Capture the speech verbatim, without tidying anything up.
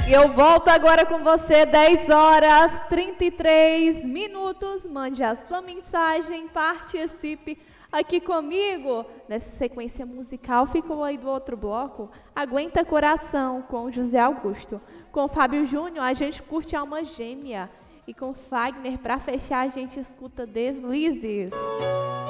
E eu volto agora com você, dez horas e trinta e três minutos. Mande a sua mensagem, participe aqui comigo. Nessa sequência musical, ficou aí do outro bloco, Aguenta Coração, com José Augusto. Com Fábio Júnior, a gente curte Alma Gêmea. E com Fagner, para fechar, a gente escuta Deslizes.